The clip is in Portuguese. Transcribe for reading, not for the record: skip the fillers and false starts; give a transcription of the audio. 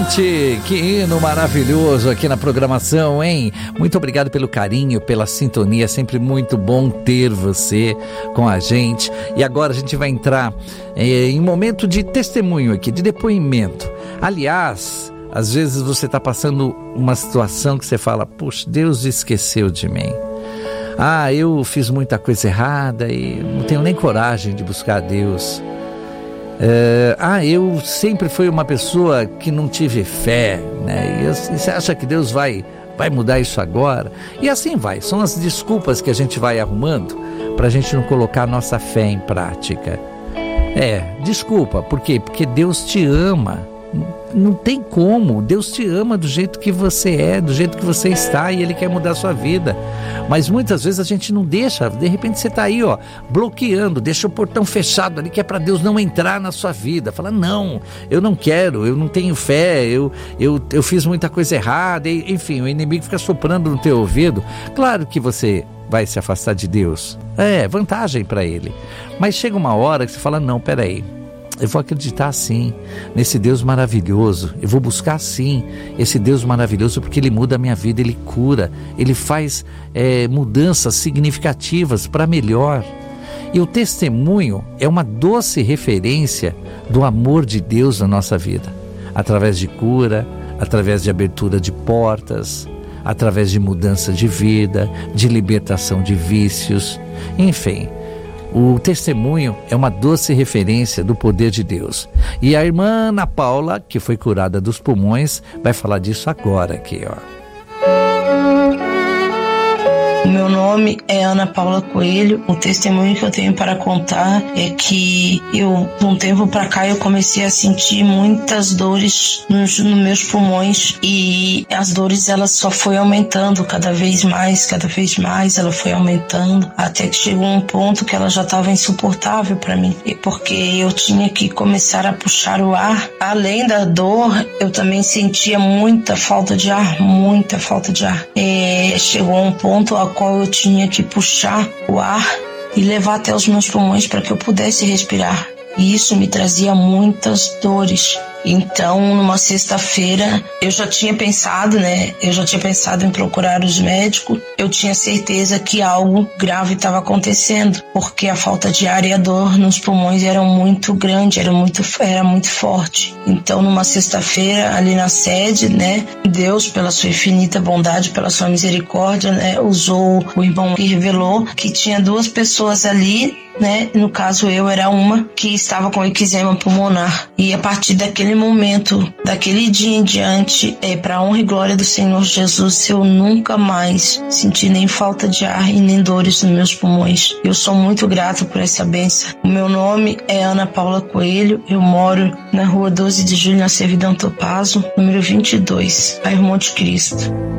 gente, que hino maravilhoso aqui na programação, hein? Muito obrigado pelo carinho, pela sintonia, sempre muito bom ter você com a gente. E agora a gente vai entrar em um momento de testemunho aqui, de depoimento. Aliás, às vezes você está passando uma situação que você fala, puxa, Deus esqueceu de mim. Eu fiz muita coisa errada e não tenho nem coragem de buscar a Deus. Eu sempre fui uma pessoa que não tive fé, né? E você acha que Deus vai mudar isso agora? E assim vai, são as desculpas que a gente vai arrumando para a gente não colocar a nossa fé em prática. Desculpa, por quê? Porque Deus te ama. Não tem como, Deus te ama do jeito que você é, do jeito que você está, e Ele quer mudar a sua vida. Mas muitas vezes a gente não deixa, de repente você está aí, bloqueando, deixa o portão fechado ali, que é para Deus não entrar na sua vida. Fala, não, eu não quero, eu não tenho fé, eu fiz muita coisa errada, enfim, o inimigo fica soprando no teu ouvido. Claro que você vai se afastar de Deus, vantagem para Ele. Mas chega uma hora que você fala, não, peraí, eu vou acreditar sim nesse Deus maravilhoso, eu vou buscar sim esse Deus maravilhoso, porque Ele muda a minha vida, Ele cura, Ele faz mudanças significativas para melhor. E o testemunho é uma doce referência do amor de Deus na nossa vida, através de cura, através de abertura de portas, através de mudança de vida, de libertação de vícios, enfim. O testemunho é uma doce referência do poder de Deus. E a irmã Ana Paula, que foi curada dos pulmões, vai falar disso agora aqui, O meu nome é Ana Paula Coelho. O testemunho que eu tenho para contar é que de um tempo para cá, eu comecei a sentir muitas dores nos meus pulmões, e as dores, elas só foi aumentando cada vez mais, ela foi aumentando, até que chegou um ponto que ela já estava insuportável para mim, porque eu tinha que começar a puxar o ar. Além da dor, eu também sentia muita falta de ar. Chegou um ponto ao qual eu tinha que puxar o ar e levar até os meus pulmões para que eu pudesse respirar. E isso me trazia muitas dores. Então, numa sexta-feira, eu já tinha pensado em procurar os médicos. Eu tinha certeza que algo grave estava acontecendo, porque a falta de ar e a dor nos pulmões eram muito grande, era muito forte. Então, numa sexta-feira, ali na sede, Deus, pela sua infinita bondade, pela sua misericórdia, usou o irmão que revelou que tinha 2 pessoas ali, no caso eu era uma, que estava com eczema pulmonar. E a partir daquele momento, daquele dia em diante, para a honra e glória do Senhor Jesus, eu nunca mais senti nem falta de ar e nem dores nos meus pulmões. Eu sou muito grata por essa bênção. O meu nome é Ana Paula Coelho, eu moro na rua 12 de Julho, na Servidão Topazo, número 22, bairro Monte Cristo.